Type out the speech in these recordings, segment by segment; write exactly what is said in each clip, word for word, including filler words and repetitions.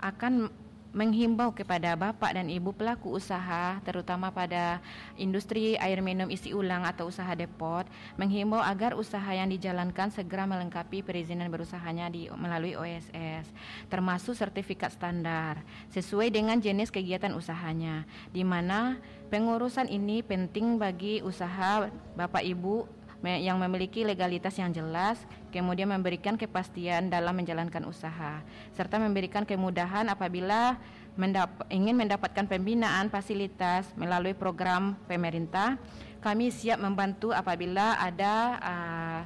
akan menghimbau kepada bapak dan ibu pelaku usaha, terutama pada industri air minum isi ulang atau usaha depot, menghimbau agar usaha yang dijalankan segera melengkapi perizinan berusahanya di, melalui O S S, termasuk sertifikat standar, sesuai dengan jenis kegiatan usahanya, di mana pengurusan ini penting bagi usaha bapak ibu yang memiliki legalitas yang jelas, kemudian memberikan kepastian dalam menjalankan usaha, serta memberikan kemudahan apabila mendap- ingin mendapatkan pembinaan fasilitas melalui program pemerintah. Kami siap membantu apabila ada uh,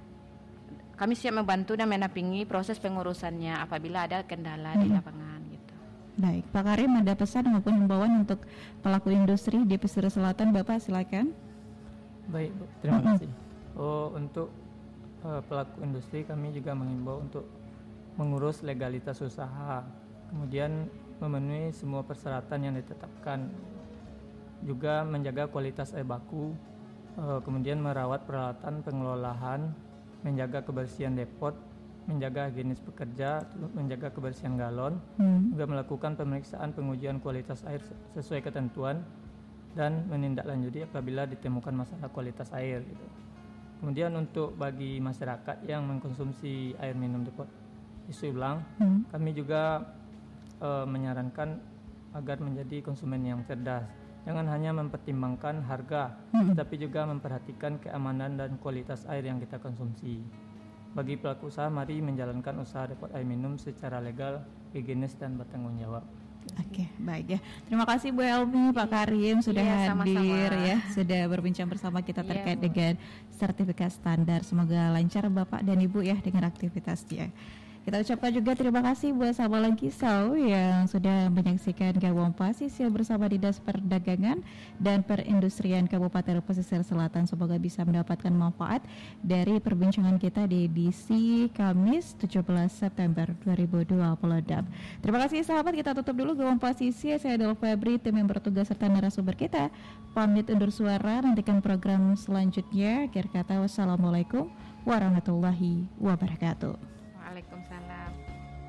kami siap membantu dan menampingi proses pengurusannya apabila ada kendala hmm. di lapangan gitu. Baik, Pak Karim, ada pesan maupun himbauan untuk pelaku industri di pesisir selatan, Bapak silakan. Baik, Bu. Terima kasih. Oh, untuk uh, pelaku industri kami juga mengimbau untuk mengurus legalitas usaha, kemudian memenuhi semua persyaratan yang ditetapkan, juga menjaga kualitas air baku, uh, kemudian merawat peralatan pengelolaan, menjaga kebersihan depot, menjaga higienis pekerja, menjaga kebersihan galon, hmm. juga melakukan pemeriksaan pengujian kualitas air sesuai ketentuan, dan menindaklanjuti apabila ditemukan masalah kualitas air gitu. Kemudian untuk bagi masyarakat yang mengkonsumsi air minum depot isi ulang, hmm. kami juga e, menyarankan agar menjadi konsumen yang cerdas. Jangan hanya mempertimbangkan harga, hmm. tapi juga memperhatikan keamanan dan kualitas air yang kita konsumsi. Bagi pelaku usaha, mari menjalankan usaha depot air minum secara legal, higienis dan bertanggung jawab. Oke, baik ya. Terima kasih Bu Elmi, Pak Karim sudah iya, hadir sama-sama. ya, sudah berbincang bersama kita terkait iya, dengan sertifikat standar. Semoga lancar Bapak dan Ibu ya dengan aktivitasnya. Kita ucapkan juga terima kasih buat sahabat Kisau yang sudah menyaksikan Gawang Pasisir bersama Dinas Perdagangan dan Perindustrian Kabupaten Pesisir Selatan. Semoga bisa mendapatkan manfaat dari perbincangan kita di edisi Kamis tujuh belas September dua ribu dua puluh enam. Terima kasih sahabat, kita tutup dulu Gawang Pasisir. Saya Del Febri, tim yang bertugas serta narasumber kita pamit undur suara. Nantikan program selanjutnya. Akhir kata, wassalamualaikum warahmatullahi wabarakatuh.